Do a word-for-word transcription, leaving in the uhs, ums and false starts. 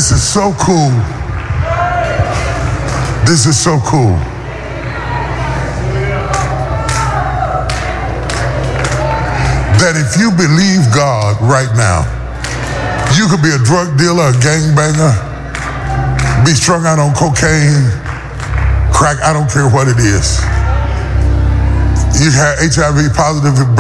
This is so cool. This is so cool. That if you believe God right now, you could be a drug dealer, a gangbanger, be strung out on cocaine, crack, I don't care what it is. You have H I V positive